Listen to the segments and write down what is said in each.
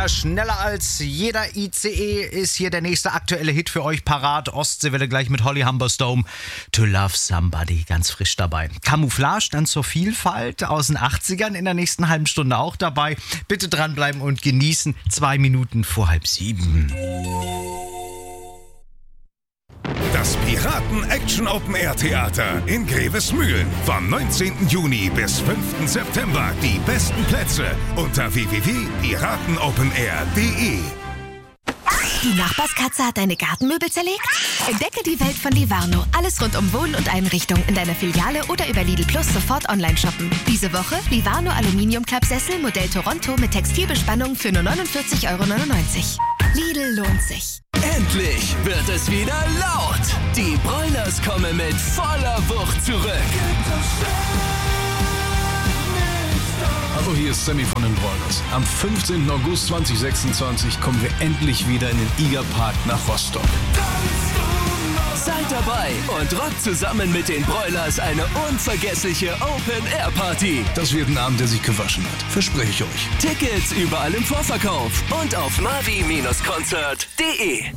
Feuerwehr, schneller als jeder ICE ist hier der nächste aktuelle Hit für euch parat. Ostseewelle gleich mit Holly Humberstone. To Love Somebody, ganz frisch dabei. Camouflage dann zur Vielfalt aus den 80ern in der nächsten halben Stunde auch dabei. Bitte dranbleiben und genießen. 2 Minuten vor 6:30. Das Piraten-Action-Open-Air-Theater in Grevesmühlen. Vom 19. Juni bis 5. September. Die besten Plätze unter www.piratenopenair.de. Die Nachbarskatze hat deine Gartenmöbel zerlegt? Entdecke die Welt von Livarno. Alles rund um Wohnen und Einrichtung in deiner Filiale oder über Lidl Plus sofort online shoppen. Diese Woche Livarno Aluminiumklappsessel Modell Toronto mit Textilbespannung für nur 49,99 €. Lidl lohnt sich. Endlich wird es wieder laut. Die Broilers kommen mit voller Wucht zurück. Hallo, hier ist Sammy von den Broilers. Am 15. August 2026 kommen wir endlich wieder in den Igerpark nach Rostock. Seid dabei und rockt zusammen mit den Broilers eine unvergessliche Open-Air-Party. Das wird ein Abend, der sich gewaschen hat. Verspreche ich euch. Tickets überall im Vorverkauf und auf mavi-concert.de.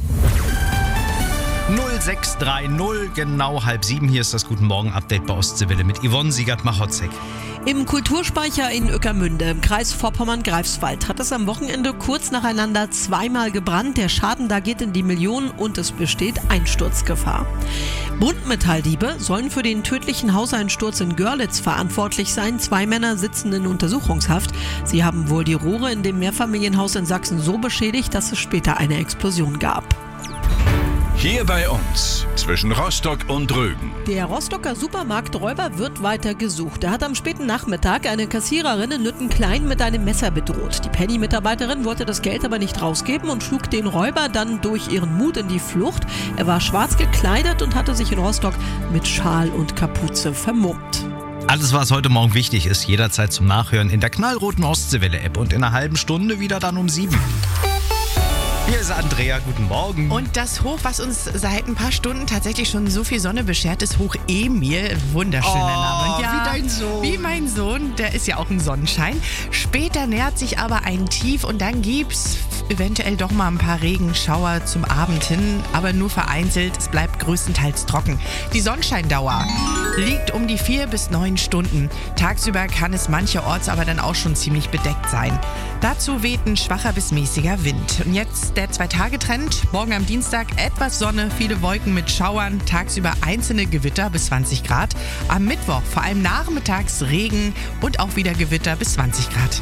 0630, genau 6:30. Hier ist das Guten Morgen Update bei Ostseewelle mit Yvonne Siegert-Machotzek. Im Kulturspeicher in Ueckermünde im Kreis Vorpommern-Greifswald hat es am Wochenende kurz nacheinander zweimal gebrannt. Der Schaden da geht in die Millionen und es besteht Einsturzgefahr. Buntmetalldiebe sollen für den tödlichen Hauseinsturz in Görlitz verantwortlich sein. 2 Männer sitzen in Untersuchungshaft. Sie haben wohl die Rohre in dem Mehrfamilienhaus in Sachsen so beschädigt, dass es später eine Explosion gab. Hier bei uns, zwischen Rostock und Rügen. Der Rostocker Supermarkträuber wird weiter gesucht. Er hat am späten Nachmittag eine Kassiererin in Nüttenklein mit einem Messer bedroht. Die Penny-Mitarbeiterin wollte das Geld aber nicht rausgeben und schlug den Räuber dann durch ihren Mut in die Flucht. Er war schwarz gekleidet und hatte sich in Rostock mit Schal und Kapuze vermummt. Alles, was heute Morgen wichtig ist, jederzeit zum Nachhören in der knallroten Ostseewelle-App und in einer halben Stunde wieder dann um 7. Hier ist Andrea, guten Morgen. Und das Hoch, was uns seit ein paar Stunden tatsächlich schon so viel Sonne beschert, ist Hoch Emil. Wunderschöner Name. Ja, wie dein Sohn. Wie mein Sohn, der ist ja auch ein Sonnenschein. Später nähert sich aber ein Tief und dann gibt's eventuell doch mal ein paar Regenschauer zum Abend hin, aber nur vereinzelt. Es bleibt größtenteils trocken. Die Sonnenscheindauer liegt um die 4 bis 9 Stunden. Tagsüber kann es mancherorts aber dann auch schon ziemlich bedeckt sein. Dazu weht ein schwacher bis mäßiger Wind. Und jetzt der 2-Tage-Trend. Morgen am Dienstag etwas Sonne, viele Wolken mit Schauern, tagsüber einzelne Gewitter bis 20 Grad. Am Mittwoch vor allem nachmittags Regen und auch wieder Gewitter bis 20 Grad.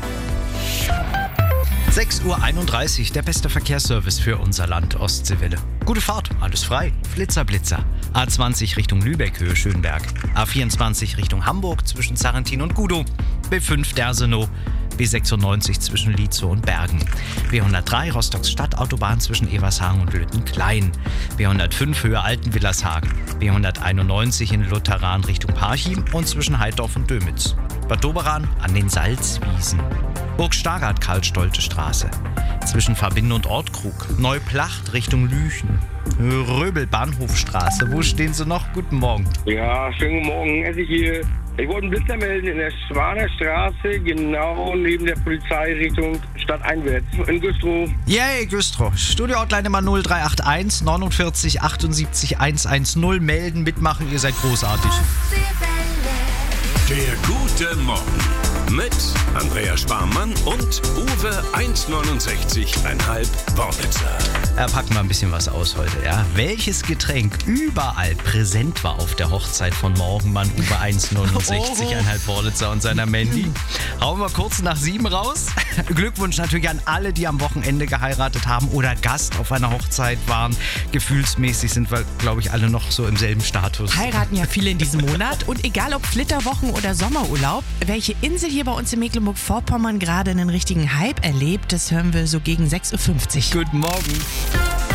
6:31 Uhr, der beste Verkehrsservice für unser Land Ostseewelle. Gute Fahrt, alles frei. Flitzer, Blitzer. A20 Richtung Lübeck, Höhe Schönberg. A24 Richtung Hamburg zwischen Sarrentin und Gudow. B5 Dersenow. B96 zwischen Lietzow und Bergen. B103 Rostocks Stadtautobahn zwischen Evershagen und Lüttenklein. B105 Höhe Altenwillershagen. B191 in Lutheran Richtung Parchim und zwischen Heidorf und Dömitz. Bad Doberan an den Salzwiesen. Burg Stargard Karl-Stolte Straße. Zwischen Verbinde und Ortkrug. Neuplacht Richtung Lüchen. Röbel Bahnhofstraße. Wo stehen Sie noch? Guten Morgen. Ja, schönen guten Morgen. Also hier. Ich wollte einen Blitzer melden in der Schwaner Straße, genau neben der Polizei Richtung Stadteinwärts in Güstrow. Yay, Güstrow. Studio-Hotline Nummer 0381 49 78 110. Melden, mitmachen, ihr seid großartig. Der Gute Morgen mit Andrea Sparmann und Uwe 1,69,5 Wornitzer. Packen wir ein bisschen was aus heute, ja. Welches Getränk überall präsent war auf der Hochzeit von Morgenmann Uwe 1,69,5 Wornitzer und seiner Mandy? Hauen wir kurz nach 7 raus. Glückwunsch natürlich an alle, die am Wochenende geheiratet haben oder Gast auf einer Hochzeit waren. Gefühlsmäßig sind wir, glaube ich, alle noch so im selben Status. Heiraten ja viele in diesem Monat und egal ob Flitterwochen oder Sommerurlaub, welche Insel hier bei uns in Mecklenburg-Vorpommern gerade einen richtigen Hype erlebt, das hören wir so gegen 6:50 Uhr. Guten Morgen.